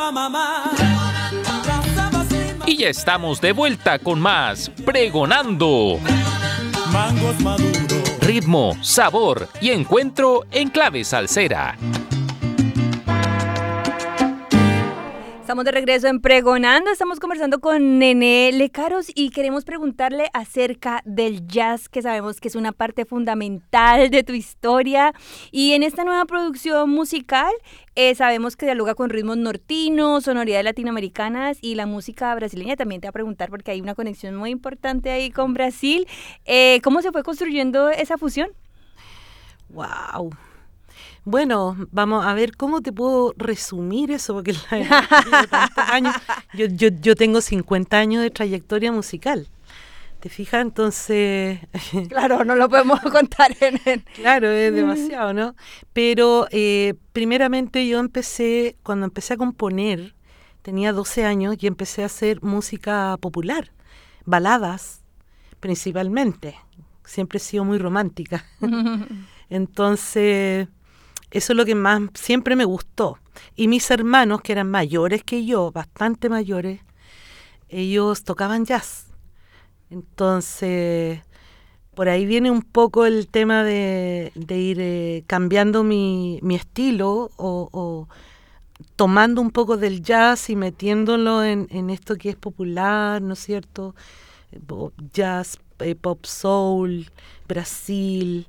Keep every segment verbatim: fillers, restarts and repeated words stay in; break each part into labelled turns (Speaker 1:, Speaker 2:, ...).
Speaker 1: Y ya estamos de vuelta con más Pregonando.
Speaker 2: Mangos maduros.
Speaker 1: Ritmo, sabor y encuentro en clave salsera.
Speaker 3: Estamos de regreso en Pregonando, estamos conversando con Nené Lecaros y queremos preguntarle acerca del jazz, que sabemos que es una parte fundamental de tu historia. Y en esta nueva producción musical eh, sabemos que dialoga con ritmos nortinos, sonoridades latinoamericanas y la música brasileña. También te voy a preguntar porque hay una conexión muy importante ahí con Brasil. Eh, ¿Cómo se fue construyendo esa fusión?
Speaker 4: ¡Wow! Bueno, vamos a ver cómo te puedo resumir eso, porque la, la, tantos años, yo, yo, yo tengo cincuenta años de trayectoria musical, ¿te fijas? Entonces...
Speaker 3: Claro, no lo podemos contar en... en...
Speaker 4: Claro, es demasiado, ¿no? Pero eh, primeramente yo empecé, cuando empecé a componer, tenía doce años y empecé a hacer música popular, baladas principalmente, siempre he sido muy romántica. Entonces... Eso es lo que más siempre me gustó. Y mis hermanos, que eran mayores que yo, bastante mayores, ellos tocaban jazz. Entonces, por ahí viene un poco el tema de, de ir eh, cambiando mi, mi estilo o, o tomando un poco del jazz y metiéndolo en, en esto que es popular, ¿no es cierto? Jazz, eh, pop soul, Brasil...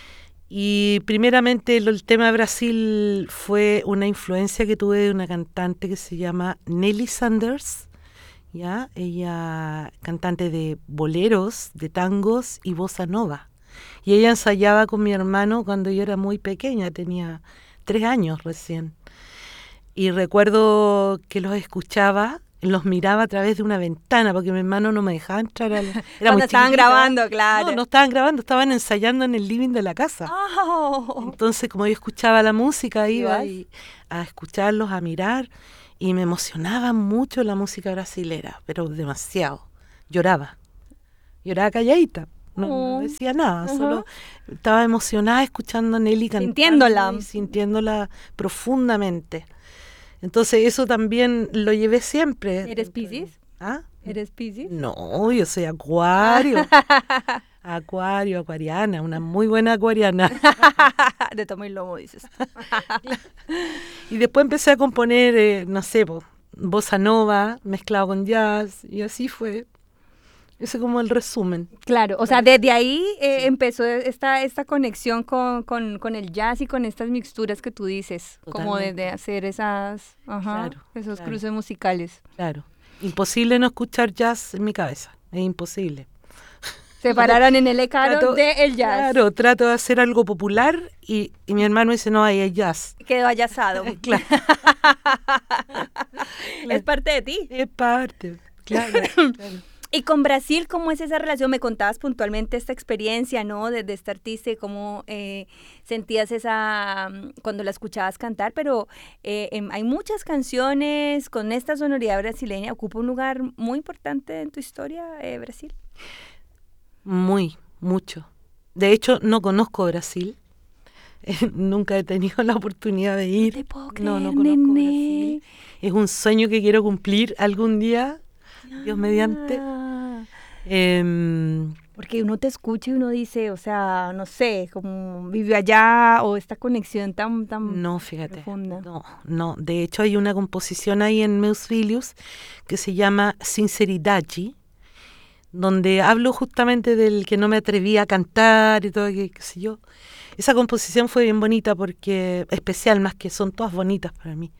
Speaker 4: Y primeramente el, el tema de Brasil fue una influencia que tuve de una cantante que se llama Nelly Sanders, ¿ya? Ella cantante de boleros, de tangos y bossa nova. Y ella ensayaba con mi hermano cuando yo era muy pequeña, tenía tres años recién. Y recuerdo que los escuchaba, los miraba a través de una ventana, porque mi hermano no me dejaba entrar a la... Era
Speaker 3: Cuando
Speaker 4: muy
Speaker 3: estaban
Speaker 4: chiquitita.
Speaker 3: grabando, claro.
Speaker 4: No, no estaban grabando, estaban ensayando en el living de la casa.
Speaker 3: Oh.
Speaker 4: Entonces, como yo escuchaba la música, iba y, a escucharlos, a mirar, y me emocionaba mucho la música brasilera, pero demasiado. Lloraba. Lloraba calladita. No,
Speaker 3: Oh.
Speaker 4: no decía nada,
Speaker 3: Uh-huh.
Speaker 4: solo estaba emocionada escuchando a Nelly cantar.
Speaker 3: Sintiéndola.
Speaker 4: Y sintiéndola profundamente. Entonces eso también lo llevé siempre.
Speaker 3: ¿Eres Piscis?
Speaker 4: ¿Ah?
Speaker 3: ¿Eres Piscis?
Speaker 4: No, yo soy acuario. Acuario, acuariana, una muy buena acuariana.
Speaker 3: De tomo y lomo, dices.
Speaker 4: Y después empecé a componer, eh, no sé, po, bossa nova, mezclado con jazz, y así fue. Ese es como el resumen.
Speaker 3: Claro, o sea, desde ahí eh, sí. empezó esta, esta conexión con, con, con el jazz y con estas mixturas que tú dices, totalmente. Como de, de hacer esas, ajá,
Speaker 4: claro,
Speaker 3: esos
Speaker 4: claro.
Speaker 3: cruces musicales.
Speaker 4: Claro, imposible no escuchar jazz en mi cabeza, es imposible.
Speaker 3: Se pararon en el Lecaro del jazz.
Speaker 4: Claro, trato de hacer algo popular y, y mi hermano dice, no, ahí hay jazz.
Speaker 3: Quedó ayazado.
Speaker 4: Claro.
Speaker 3: Es parte de ti.
Speaker 4: Es parte, claro, claro.
Speaker 3: Y con Brasil, ¿cómo es esa relación? Me contabas puntualmente esta experiencia, ¿no? De, de esta artista y cómo eh, sentías esa, cuando la escuchabas cantar, pero eh, eh, hay muchas canciones con esta sonoridad brasileña. ¿Ocupa un lugar muy importante en tu historia, eh, Brasil?
Speaker 4: Muy, mucho. De hecho, no conozco Brasil. Eh, nunca he tenido la oportunidad de ir.
Speaker 3: No te puedo creer,
Speaker 4: no, no conozco
Speaker 3: Nené.
Speaker 4: Brasil. Es un sueño que quiero cumplir algún día. Dios mediante. Eh,
Speaker 3: Porque uno te escucha y uno dice, o sea, no sé, como vivió allá o esta conexión tan, tan
Speaker 4: no, fíjate,
Speaker 3: profunda.
Speaker 4: No, no. De hecho, hay una composición ahí en Meus Filhos que se llama Sinceridade, donde hablo justamente del que no me atrevía a cantar y todo, que, qué sé yo. Esa composición fue bien bonita porque, especial más que son todas bonitas para mí.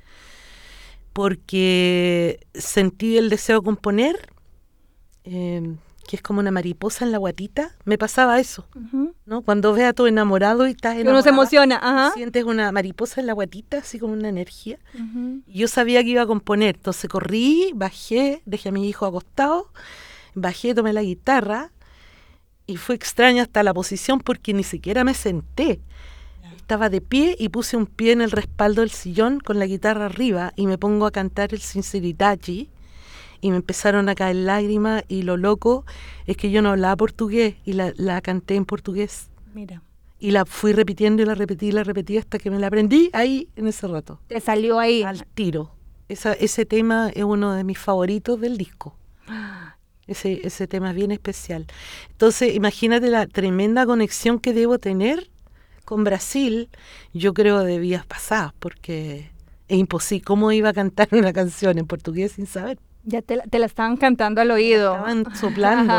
Speaker 4: Porque sentí el deseo de componer, eh, que es como una mariposa en la guatita. Me pasaba eso, uh-huh. ¿no? Cuando ves a tu enamorado y estás enamorada,
Speaker 3: uno se emociona, ajá.
Speaker 4: sientes una mariposa en la guatita, así como una energía.
Speaker 3: Uh-huh.
Speaker 4: Y yo sabía que iba a componer, entonces corrí, bajé, dejé a mi hijo acostado, bajé, tomé la guitarra, y fue extraña hasta la posición porque ni siquiera me senté. Estaba de pie y puse un pie en el respaldo del sillón con la guitarra arriba y me pongo a cantar el Sinceridade y me empezaron a caer lágrimas y lo loco es que yo no hablaba portugués y la, la canté en portugués.
Speaker 3: Mira.
Speaker 4: Y la fui repitiendo y la repetí y la repetí hasta que me la aprendí ahí en ese rato.
Speaker 3: ¿Te salió ahí?
Speaker 4: Al tiro. Esa, ese tema es uno de mis favoritos del disco. Ese, ese tema es bien especial. Entonces, imagínate la tremenda conexión que debo tener con Brasil, yo creo de vidas pasadas, porque es imposible. ¿Cómo iba a cantar una canción en portugués sin saber?
Speaker 3: Ya te la, te la estaban cantando al oído.
Speaker 4: Estaban soplando.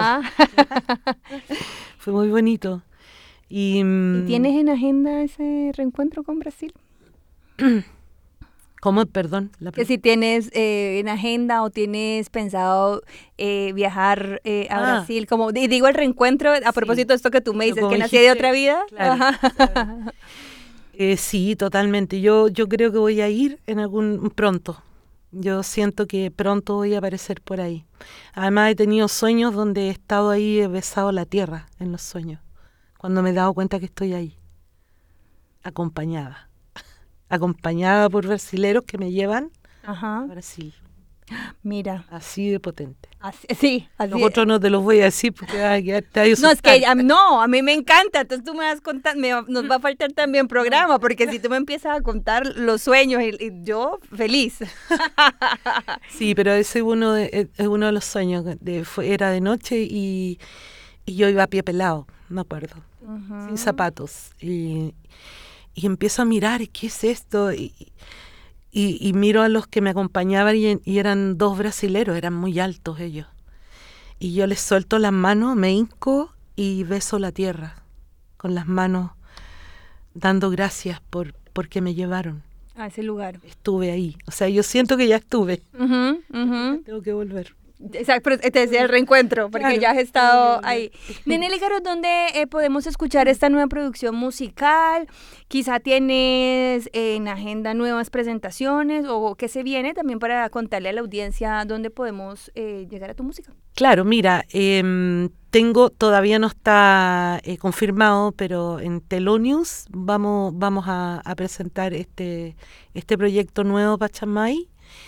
Speaker 4: Fue muy bonito. Y,
Speaker 3: ¿Y tienes en agenda ese reencuentro con Brasil?
Speaker 4: ¿Cómo? Perdón. La
Speaker 3: que si tienes eh, en agenda o tienes pensado eh, viajar eh, a
Speaker 4: ah.
Speaker 3: Brasil, como y digo el reencuentro, a
Speaker 4: sí.
Speaker 3: propósito de esto que tú me dices,
Speaker 4: Como
Speaker 3: que nací
Speaker 4: dijiste,
Speaker 3: de otra vida.
Speaker 4: Claro, claro. Eh, sí, totalmente. Yo, yo creo que voy a ir en algún pronto. Yo siento que pronto voy a aparecer por ahí. Además he tenido sueños donde he estado ahí, he besado la tierra en los sueños, cuando me he dado cuenta que estoy ahí, acompañada. acompañada por brasileros que me llevan
Speaker 3: Ajá.
Speaker 4: a Brasil.
Speaker 3: Mira.
Speaker 4: Así de potente.
Speaker 3: Así, sí, así
Speaker 4: Los otros no te los voy a decir porque vas a quedarte ahí.
Speaker 3: No, es que a, no, a mí me encanta, entonces tú me vas contando, me, nos va a faltar también programa, porque si tú me empiezas a contar los sueños, y, y yo feliz.
Speaker 4: Sí, pero ese uno de, es uno de los sueños, de, fue, era de noche y, y yo iba a pie pelado, me acuerdo, uh-huh. sin zapatos. Y, y empiezo a mirar, ¿qué es esto? Y, y, y miro a los que me acompañaban y, y eran dos brasileros, eran muy altos ellos. Y yo les suelto las manos, me hinco y beso la tierra con las manos, dando gracias por porque me llevaron.
Speaker 3: A ese lugar.
Speaker 4: Estuve ahí. O sea, yo siento que ya estuve.
Speaker 3: Uh-huh, uh-huh.
Speaker 4: Tengo que volver.
Speaker 3: Exacto, pero te decía el reencuentro, porque claro, ya has estado ahí. Nene Lécaros, ¿dónde eh, podemos escuchar esta nueva producción musical? Quizá tienes eh, en agenda nuevas presentaciones o qué se viene también para contarle a la audiencia dónde podemos eh, llegar a tu música.
Speaker 4: Claro, mira, eh, tengo, todavía no está eh, confirmado, pero en Telonius vamos, vamos a, a presentar este, este proyecto nuevo Pachamay.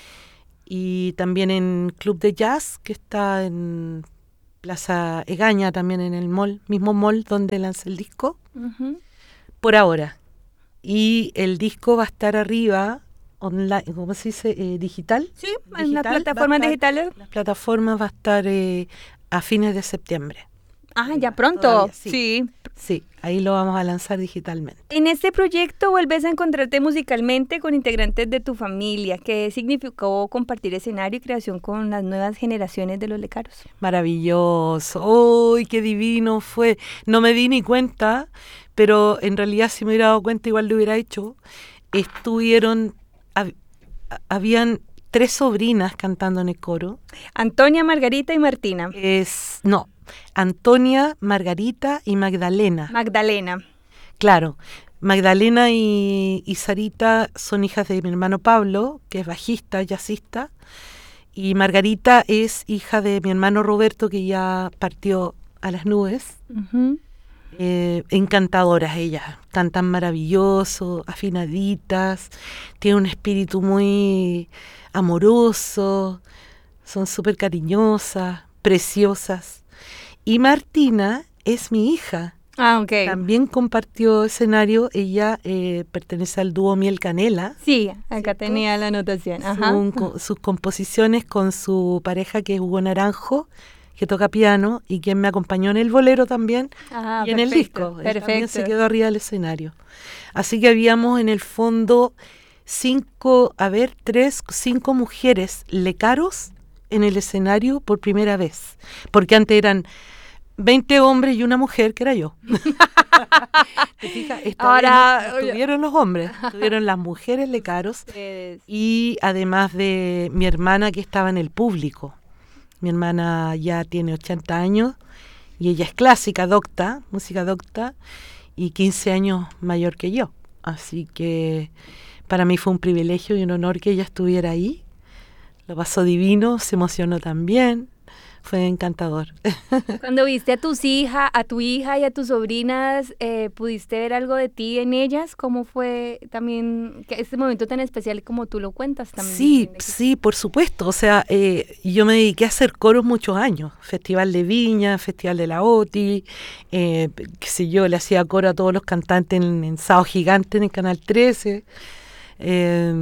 Speaker 4: Y también en Club de Jazz, que está en Plaza Egaña, también en el mall, mismo mall donde lancé el disco, uh-huh. por ahora. Y el disco va a estar arriba, online, ¿cómo se dice? Eh, digital.
Speaker 3: Sí, digital, en las plataformas digitales.
Speaker 4: Las plataformas va a estar eh, a fines de septiembre.
Speaker 3: Ah, ya pronto.
Speaker 4: Sí.
Speaker 3: sí.
Speaker 4: Sí, ahí lo vamos a lanzar digitalmente.
Speaker 3: En este proyecto vuelves a encontrarte musicalmente con integrantes de tu familia. ¿Qué significó compartir escenario y creación con las nuevas generaciones de los Lécaros?
Speaker 4: Maravilloso. ¡Uy, qué divino fue! No me di ni cuenta, pero en realidad si me hubiera dado cuenta igual lo hubiera hecho. Estuvieron, hab, habían tres sobrinas cantando en el coro.
Speaker 3: Antonia, Margarita y Martina.
Speaker 4: Es, no. Antonia, Margarita y Magdalena.
Speaker 3: Magdalena.
Speaker 4: Claro, Magdalena y, y Sarita son hijas de mi hermano Pablo, que es bajista, jazzista, y Margarita es hija de mi hermano Roberto, que ya partió a las nubes. Uh-huh. Eh, encantadoras ellas, cantan maravilloso, afinaditas, tienen un espíritu muy amoroso, son súper cariñosas, preciosas. Y Martina es mi hija.
Speaker 3: Ah, ok.
Speaker 4: También compartió escenario. Ella eh, pertenece al dúo Miel Canela.
Speaker 3: Sí, acá ¿cierto? Tenía la anotación. Ajá.
Speaker 4: Su, con, sus composiciones con su pareja, que es Hugo Naranjo, que toca piano y quien me acompañó en el bolero también.
Speaker 3: Ah,
Speaker 4: y en
Speaker 3: perfecto,
Speaker 4: el disco. Él
Speaker 3: perfecto.
Speaker 4: también se quedó arriba del escenario. Así que habíamos en el fondo cinco, a ver, tres, cinco mujeres Lécaros en el escenario por primera vez, porque antes eran veinte hombres y una mujer, que era yo. ¿Te fijas? Esta
Speaker 3: Ahora
Speaker 4: vez no tuvieron los hombres, tuvieron las mujeres Lécaros y además de mi hermana que estaba en el público. Mi hermana ya tiene ochenta años y ella es clásica, docta, música docta, y quince años mayor que yo. Así que para mí fue un privilegio y un honor que ella estuviera ahí. Lo pasó divino, se emocionó también, fue encantador.
Speaker 3: Cuando viste a tus hijas, a tu hija y a tus sobrinas, eh, ¿pudiste ver algo de ti en ellas? ¿Cómo fue también que este momento tan especial como tú lo cuentas también?
Speaker 4: Sí, sí, por supuesto. O sea, eh, yo me dediqué a hacer coros muchos años. Festival de Viña, Festival de la OTI, eh, qué sé yo, le hacía coro a todos los cantantes en, en Sábado Gigante en el Canal trece. Eh,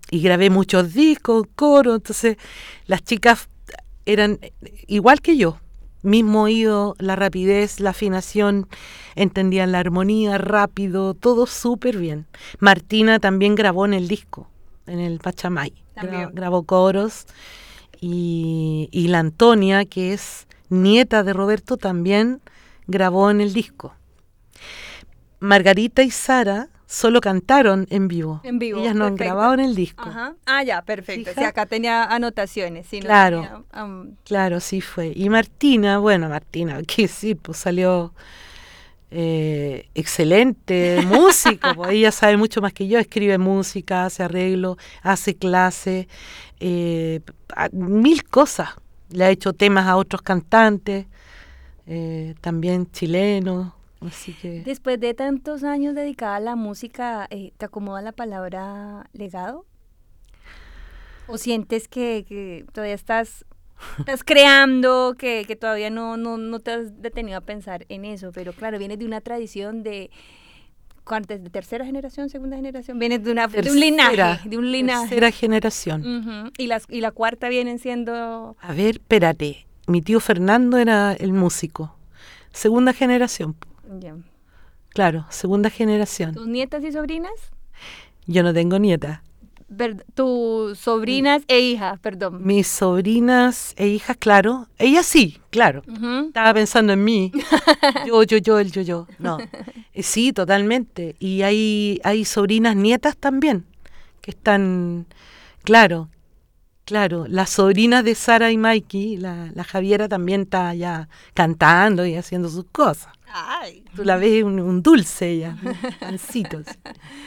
Speaker 4: y grabé muchos discos, coro, entonces las chicas eran igual que yo, mismo oído, la rapidez, la afinación, entendían la armonía rápido, todo súper bien. Martina también grabó en el disco, en el Pachamay, Gra- grabó coros, y, y la Antonia, que es nieta de Roberto, también grabó en el disco. Margarita y Sara solo cantaron en vivo.
Speaker 3: En vivo.
Speaker 4: Ellas no
Speaker 3: perfecto.
Speaker 4: han grabado en el disco.
Speaker 3: Ajá. Ah, ya, perfecto.
Speaker 4: Fija.
Speaker 3: Sí, acá tenía anotaciones. Sí, no
Speaker 4: Claro.
Speaker 3: tenía, um,
Speaker 4: Claro, sí fue. Y Martina, bueno, Martina, qué decir, pues salió eh, excelente músico, pues ella sabe mucho más que yo, escribe música, hace arreglo, hace clase, eh, a- mil cosas. Le ha hecho temas a otros cantantes, eh, también chilenos, así que...
Speaker 3: Después de tantos años dedicada a la música, eh, ¿te acomoda la palabra legado? ¿O sientes que, que todavía estás, estás creando, que, que todavía no, no, no te has detenido a pensar en eso? Pero claro, vienes de una tradición de, ¿cuántas? ¿De tercera generación, segunda generación? Vienes de, una, de un linaje, de un linaje.
Speaker 4: Tercera generación.
Speaker 3: Ujú. Y, las, y la cuarta vienen siendo...
Speaker 4: A ver, espérate, mi tío Fernando era el músico, segunda generación,
Speaker 3: ya.
Speaker 4: claro, segunda generación.
Speaker 3: ¿Tus nietas y sobrinas?
Speaker 4: Yo no tengo nieta.
Speaker 3: Ver- tus sobrinas e hijas, perdón.
Speaker 4: Mis sobrinas e hijas, claro. Ellas sí, claro.
Speaker 3: Ujú.
Speaker 4: Estaba pensando en mí. Yo, yo, yo, el yo, yo. No. Eh, Sí, totalmente. Y hay, hay sobrinas nietas también, que están, claro, claro. Las sobrinas de Sara y Mikey, la, la Javiera también está ya cantando y haciendo sus cosas.
Speaker 3: Ay.
Speaker 4: Tú la ves un, un dulce ella, un pancito. así.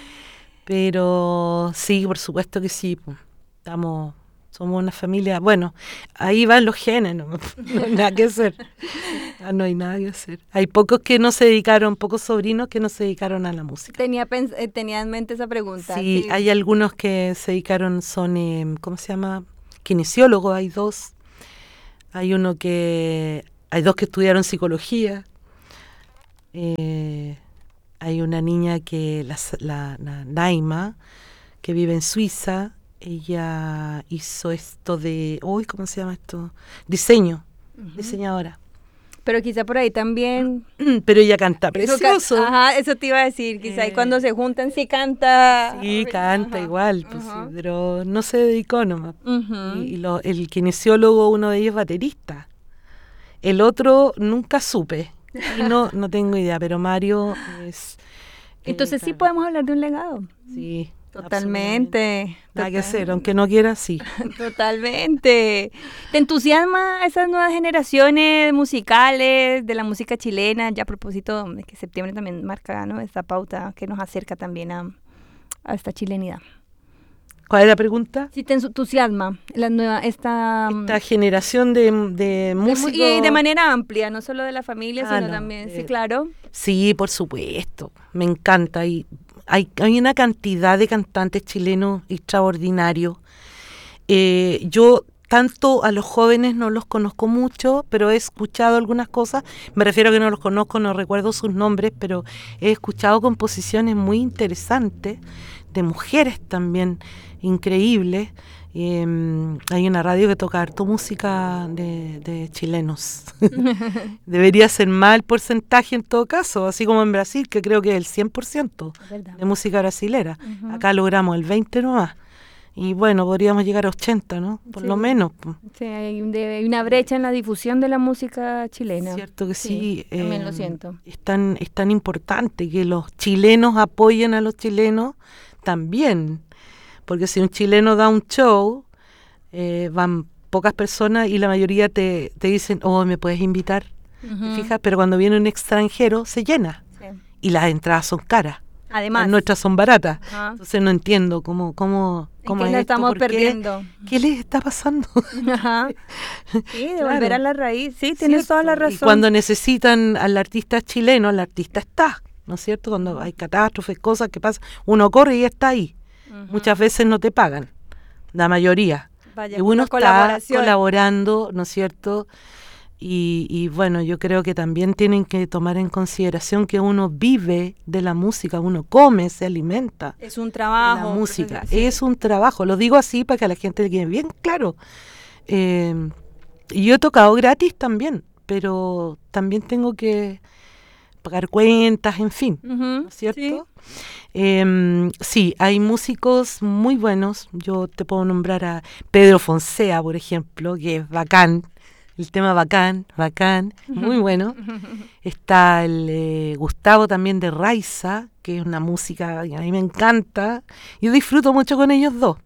Speaker 4: Pero sí, por supuesto que sí. po. Estamos, somos una familia. Bueno, ahí van los genes, no, no hay nada que hacer. Ah, no hay nada que hacer. Hay pocos que no se dedicaron, pocos sobrinos que no se dedicaron a la música.
Speaker 3: Tenía, pens- eh, tenía en mente esa pregunta.
Speaker 4: Sí, hay algunos que se dedicaron, son, eh, ¿cómo se llama? Kinesiólogos, hay dos. Hay uno que, hay dos que estudiaron psicología. Eh, hay una niña que, la, la, la Naima, que vive en Suiza. Ella hizo esto de, uy, ¿cómo se llama esto? Diseño, diseñadora.
Speaker 3: Pero quizá por ahí también...
Speaker 4: Pero ella canta
Speaker 3: Eso ca-
Speaker 4: precioso.
Speaker 3: Ajá, eso te iba a decir. Quizá ahí
Speaker 4: Eh,
Speaker 3: cuando se juntan sí canta...
Speaker 4: Sí, canta
Speaker 3: Ajá,
Speaker 4: igual, pues, sí,
Speaker 3: ajá.
Speaker 4: pero no se dedicó nomás.
Speaker 3: Ujú.
Speaker 4: Y, y lo- el kinesiólogo, uno de ellos, baterista. El otro nunca supe. Y no, no tengo idea, pero Mario es... eh,
Speaker 3: Entonces sí
Speaker 4: claro,
Speaker 3: podemos hablar de un legado.
Speaker 4: Sí, absolutamente.
Speaker 3: Totalmente.
Speaker 4: Nada que
Speaker 3: total-
Speaker 4: hacer, aunque no quiera, sí.
Speaker 3: Totalmente. ¿Te entusiasma esas nuevas generaciones musicales de la música chilena? Ya a propósito de que septiembre también marca, ¿no?, esta pauta que nos acerca también a, a esta chilenidad.
Speaker 4: ¿Cuál es la pregunta?
Speaker 3: Si te entusiasma la nueva, esta... mm,
Speaker 4: Esta generación de, de
Speaker 3: de mu-
Speaker 4: músicos...
Speaker 3: y de manera amplia, no solo de la familia,
Speaker 4: Ah,
Speaker 3: sino
Speaker 4: no,
Speaker 3: también, sí,
Speaker 4: eh,
Speaker 3: claro.
Speaker 4: Sí, por supuesto, me encanta. Y hay, hay una cantidad de cantantes chilenos extraordinarios. Eh, yo tanto a los jóvenes no los conozco mucho, pero he escuchado algunas cosas. Me refiero a que no los conozco, no recuerdo sus nombres, pero he escuchado composiciones muy interesantes, de mujeres también increíbles. Eh, hay una radio que toca harto música de, de chilenos. Debería ser más el porcentaje en todo caso, así como en Brasil, que creo que es el cien por ciento
Speaker 3: Es verdad.
Speaker 4: de música brasilera.
Speaker 3: Ujú.
Speaker 4: Acá logramos el veinte nomás. Y bueno, podríamos llegar a ochenta, ¿no? Por
Speaker 3: Sí.
Speaker 4: lo menos. po.
Speaker 3: Sí, hay, un de- hay una brecha en la difusión de la música chilena.
Speaker 4: Cierto que sí.
Speaker 3: Sí, también lo
Speaker 4: eh,
Speaker 3: siento.
Speaker 4: Es tan, es tan importante que los chilenos apoyen a los chilenos también. Porque si un chileno da un show, eh, van pocas personas y la mayoría te, te dicen, oh, ¿me puedes invitar? ¿Te
Speaker 3: Ujú.
Speaker 4: fijas? Pero cuando viene un extranjero, se llena.
Speaker 3: Sí.
Speaker 4: Y las entradas son caras.
Speaker 3: Además,
Speaker 4: Las nuestras son baratas.
Speaker 3: Ajá.
Speaker 4: Entonces no entiendo cómo, cómo,
Speaker 3: ¿en
Speaker 4: cómo
Speaker 3: qué
Speaker 4: es
Speaker 3: nos
Speaker 4: esto,
Speaker 3: estamos
Speaker 4: por qué,
Speaker 3: perdiendo?
Speaker 4: ¿qué les está pasando?
Speaker 3: Ajá. Sí, de
Speaker 4: Claro.
Speaker 3: volver a la raíz. Sí, tienes toda la
Speaker 4: ¿Cierto?
Speaker 3: razón.
Speaker 4: Y cuando necesitan al artista chileno, el artista está, ¿no es cierto? Cuando hay catástrofes, cosas que pasan, uno corre y está ahí.
Speaker 3: Ujú.
Speaker 4: Muchas veces no te pagan, la mayoría.
Speaker 3: Vaya,
Speaker 4: Y uno
Speaker 3: una
Speaker 4: está
Speaker 3: colaboración.
Speaker 4: colaborando, ¿no es cierto? Y, y bueno, yo creo que también tienen que tomar en consideración que uno vive de la música, uno come, se alimenta.
Speaker 3: Es un trabajo.
Speaker 4: De la música,
Speaker 3: sí.
Speaker 4: es un trabajo. Lo digo así para que a la gente le quede bien claro. Eh, y yo he tocado gratis también, pero también tengo que pagar cuentas, en fin,
Speaker 3: Uh-huh,
Speaker 4: ¿no es cierto?
Speaker 3: sí.
Speaker 4: Eh, sí, hay músicos muy buenos. Yo te puedo nombrar a Pedro Fonsea, por ejemplo, que es bacán. El tema bacán, bacán, muy bueno. Está el eh, Gustavo también de Raiza, que es una música que a mí me encanta. Yo disfruto mucho con ellos dos.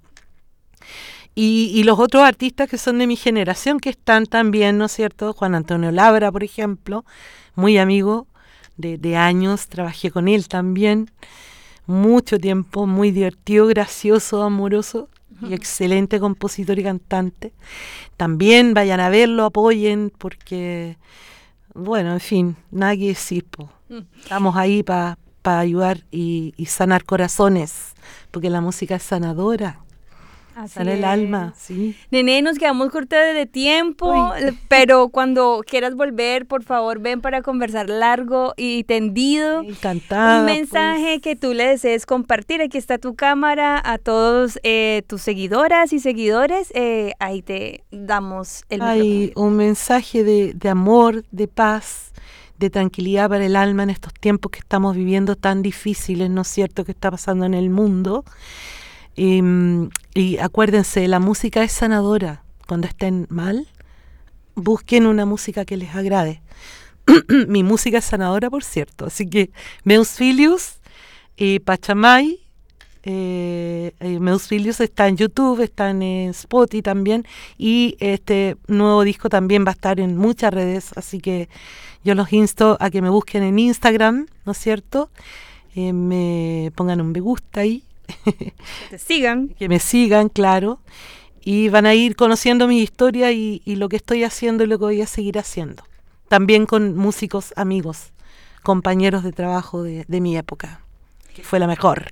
Speaker 4: Y, y los otros artistas que son de mi generación, que están también, ¿no es cierto? Juan Antonio Labra, por ejemplo, muy amigo de, de años, trabajé con él también. Mucho tiempo, muy divertido, gracioso, amoroso. Y excelente compositor y cantante. También vayan a verlo, apoyen, porque, bueno, en fin, nada que decir, po. Estamos ahí para pa ayudar y, y sanar corazones, porque la música es sanadora.
Speaker 3: Así
Speaker 4: Sana el
Speaker 3: es.
Speaker 4: alma, sí.
Speaker 3: Nene, nos quedamos cortos de tiempo,
Speaker 4: Uy.
Speaker 3: pero cuando quieras volver, por favor, ven para conversar largo y tendido.
Speaker 4: Encantada.
Speaker 3: Un mensaje
Speaker 4: pues.
Speaker 3: que tú le desees compartir. Aquí está tu cámara a todos eh, tus seguidoras y seguidores. Eh, ahí te damos el
Speaker 4: Hay
Speaker 3: micrófono.
Speaker 4: un mensaje de, de amor, de paz, de tranquilidad para el alma en estos tiempos que estamos viviendo tan difíciles, ¿no es cierto?, que está pasando en el mundo. Y, y acuérdense, la música es sanadora. Cuando estén mal, busquen una música que les agrade. Mi música es sanadora, por cierto. Así que Meus Filius y Pachamay. Eh, eh, Meus Filius está en YouTube, está en eh, Spotify también. Y este nuevo disco también va a estar en muchas redes. Así que yo los insto a que me busquen en Instagram, ¿no es cierto? Eh, me pongan un me gusta ahí.
Speaker 3: Que te sigan.
Speaker 4: Que me sigan, claro, y van a ir conociendo mi historia y, y lo que estoy haciendo y lo que voy a seguir haciendo. También con músicos amigos, compañeros de trabajo de, de mi época, que fue la mejor.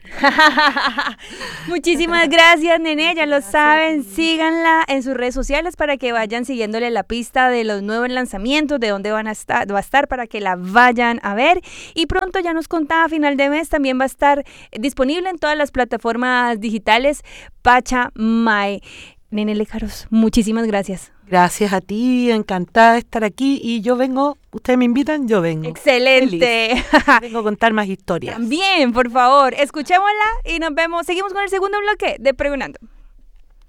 Speaker 3: Muchísimas gracias, Nene, ya lo saben, síganla en sus redes sociales para que vayan siguiéndole la pista de los nuevos lanzamientos, de dónde van a estar, va a estar para que la vayan a ver. Y pronto, ya nos contaba, a final de mes también va a estar disponible en todas las plataformas digitales Pachamay. Nene Lecaros, muchísimas gracias.
Speaker 4: Gracias a ti, encantada de estar aquí, y yo vengo, ustedes me invitan, yo vengo.
Speaker 3: Excelente.
Speaker 4: Feliz. Vengo a contar más historias.
Speaker 3: También, por favor, escuchémosla y nos vemos. Seguimos con el segundo bloque de Pregonando.